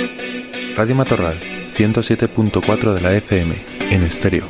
Radio Matorral, 107.4 de la FM, en estéreo.